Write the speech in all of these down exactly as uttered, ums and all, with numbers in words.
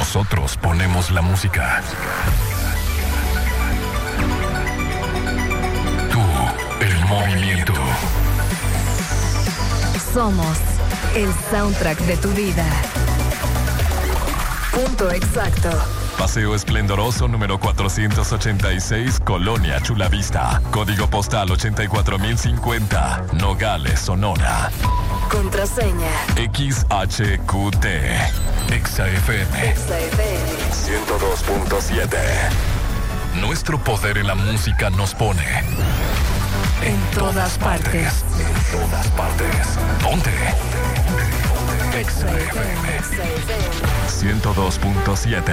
Nosotros ponemos la música. Tú, el movimiento. Somos el soundtrack de tu vida. Punto exacto. Paseo Esplendoroso número cuatrocientos ochenta y seis, Colonia Chulavista. Código postal ochenta y cuatro mil cincuenta, Nogales, Sonora. Contraseña X H Q T. Exa F M. Exa F M ciento dos punto siete. Nuestro poder en la música nos pone en, en todas, todas partes. partes. En todas partes. Ponte. Exa F M ciento dos punto siete.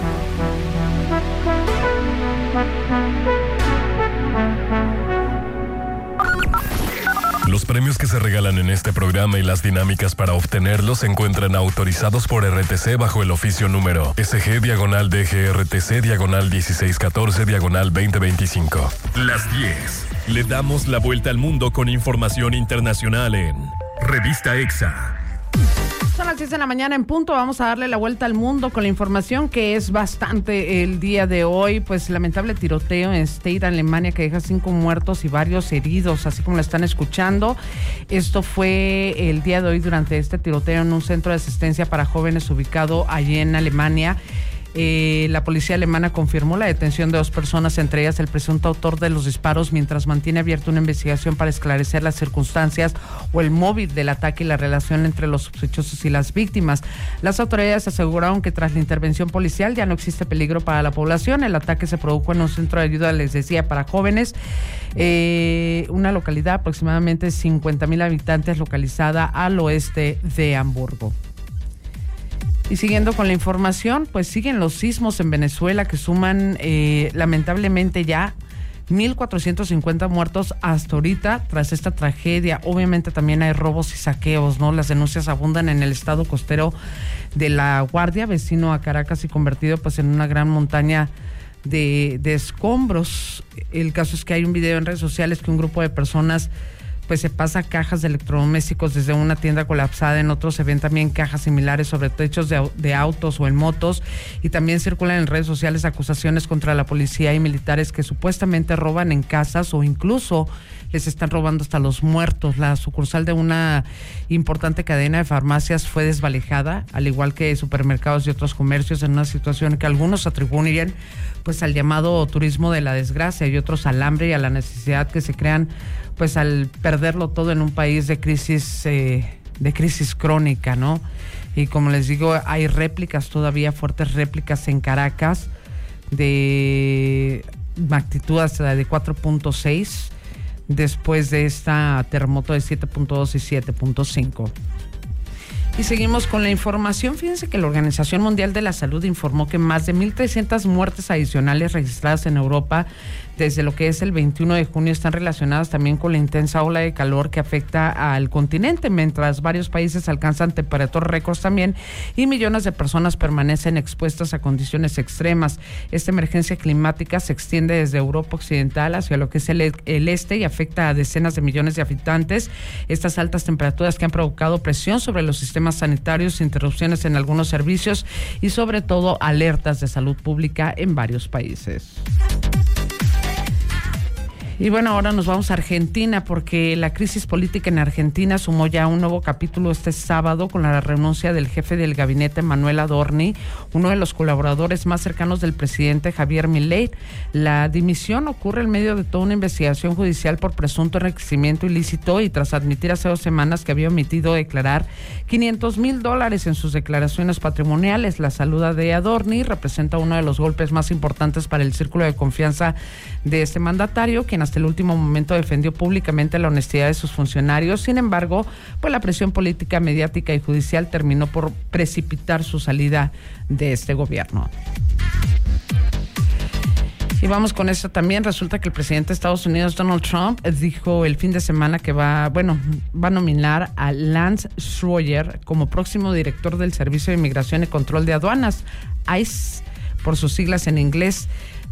Los premios que se regalan en este programa y las dinámicas para obtenerlos se encuentran autorizados por R T C bajo el oficio número S G diagonal D G R T C diagonal dieciséis catorce diagonal veinte veinticinco. Las diez. Le damos la vuelta al mundo con información internacional en Revista Exa. Son las diez de la mañana en punto. Vamos a darle la vuelta al mundo con la información que es bastante el día de hoy. Pues lamentable tiroteo en Stade, Alemania, que deja cinco muertos y varios heridos, así como lo están escuchando. Esto fue el día de hoy durante este tiroteo en un centro de asistencia para jóvenes ubicado allí en Alemania. Eh, la policía alemana confirmó la detención de dos personas, entre ellas el presunto autor de los disparos, mientras mantiene abierta una investigación para esclarecer las circunstancias o el móvil del ataque y la relación entre los sospechosos y las víctimas. Las autoridades aseguraron que tras la intervención policial ya no existe peligro para la población. El ataque se produjo en un centro de ayuda, les decía, para jóvenes, eh, una localidad aproximadamente cincuenta mil habitantes localizada al oeste de Hamburgo. Y siguiendo con la información, pues siguen los sismos en Venezuela que suman eh, lamentablemente ya mil cuatrocientos cincuenta muertos hasta ahorita tras esta tragedia. Obviamente también hay robos y saqueos, ¿no? Las denuncias abundan en el estado costero de La Guardia, vecino a Caracas y convertido pues en una gran montaña de, de escombros. El caso es que hay un video en redes sociales que un grupo de personas pues se pasa cajas de electrodomésticos desde una tienda colapsada. En otros se ven también cajas similares sobre techos de, de autos o en motos, y también circulan en redes sociales acusaciones contra la policía y militares que supuestamente roban en casas o incluso les están robando hasta los muertos. La sucursal de una importante cadena de farmacias fue desvalijada, al igual que supermercados y otros comercios, en una situación que algunos atribuyen pues al llamado turismo de la desgracia y otros al hambre y a la necesidad que se crean pues al perderlo todo en un país de crisis eh, de crisis crónica, ¿no? Y como les digo, hay réplicas todavía, fuertes réplicas en Caracas de magnitud hasta de cuatro punto seis después de esta terremoto de siete punto dos y siete punto cinco. Y seguimos con la información. Fíjense que la Organización Mundial de la Salud informó que más de mil trescientas muertes adicionales registradas en Europa desde lo que es el veintiuno de junio están relacionadas también con la intensa ola de calor que afecta al continente, mientras varios países alcanzan temperaturas récords también y millones de personas permanecen expuestas a condiciones extremas. Esta emergencia climática se extiende desde Europa Occidental hacia lo que es el, el este y afecta a decenas de millones de habitantes. Estas altas temperaturas que han provocado presión sobre los sistemas sanitarios, interrupciones en algunos servicios y sobre todo alertas de salud pública en varios países. Y bueno, ahora nos vamos a Argentina porque la crisis política en Argentina sumó ya un nuevo capítulo este sábado con la renuncia del jefe del gabinete, Manuel Adorni, uno de los colaboradores más cercanos del presidente Javier Milei. La dimisión ocurre en medio de toda una investigación judicial por presunto enriquecimiento ilícito y tras admitir hace dos semanas que había omitido declarar quinientos mil dólares en sus declaraciones patrimoniales. La salida de Adorni representa uno de los golpes más importantes para el círculo de confianza de este mandatario, quien hasta el último momento defendió públicamente la honestidad de sus funcionarios. Sin embargo, pues la presión política, mediática y judicial terminó por precipitar su salida de este gobierno. Y vamos con esto también. Resulta que el presidente de Estados Unidos, Donald Trump, dijo el fin de semana que va, bueno, va a nominar a Lance Schroyer como próximo director del Servicio de Inmigración y Control de Aduanas, I C E, por sus siglas en inglés.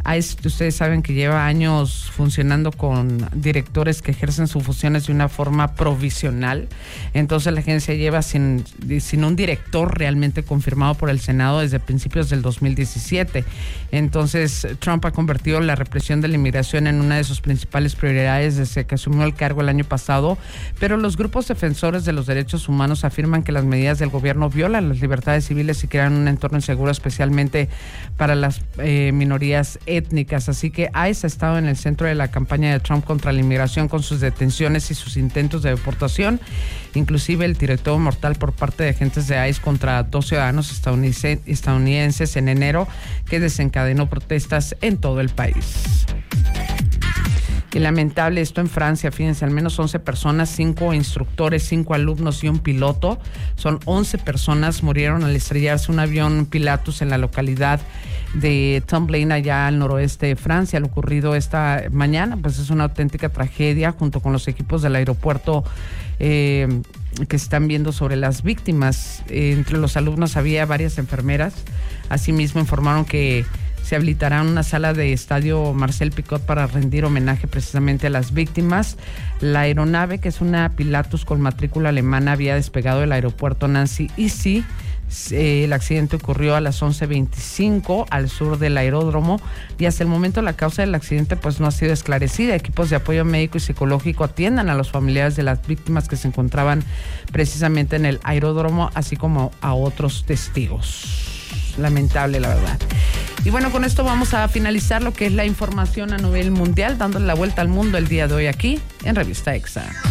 ICE, ustedes saben que lleva años funcionando con directores que ejercen sus funciones de una forma provisional. Entonces la agencia lleva sin, sin un director realmente confirmado por el Senado desde principios del dos mil diecisiete. Entonces Trump ha convertido la represión de la inmigración en una de sus principales prioridades desde que asumió el cargo el año pasado, pero los grupos defensores de los derechos humanos afirman que las medidas del gobierno violan las libertades civiles y crean un entorno inseguro, especialmente para las eh, minorías étnicas. Así que ICE ha estado en el centro de la campaña de Trump contra la inmigración con sus detenciones y sus intentos de deportación, inclusive el tiroteo mortal por parte de agentes de ICE contra dos ciudadanos estadounidenses, estadounidenses en enero, que desencadenó protestas en todo el país. Y lamentable esto en Francia, fíjense, al menos once personas, cinco instructores, cinco alumnos y un piloto. Son once personas murieron al estrellarse un avión Pilatus en la localidad de Tomblain, allá al noroeste de Francia. Lo ocurrido esta mañana, pues es una auténtica tragedia, junto con los equipos del aeropuerto eh, que están viendo sobre las víctimas. Eh, entre los alumnos había varias enfermeras. Asimismo informaron que se habilitará una sala de estadio Marcel Picot para rendir homenaje precisamente a las víctimas. La aeronave, que es una Pilatus con matrícula alemana, había despegado del aeropuerto Nancy Easy. Eh, el accidente ocurrió a las once veinticinco al sur del aeródromo y hasta el momento la causa del accidente pues no ha sido esclarecida. Equipos de apoyo médico y psicológico atiendan a los familiares de las víctimas que se encontraban precisamente en el aeródromo, así como a otros testigos. Lamentable, la verdad. Y bueno, con esto vamos a finalizar lo que es la información a nivel mundial, dándole la vuelta al mundo el día de hoy aquí en Revista Exa.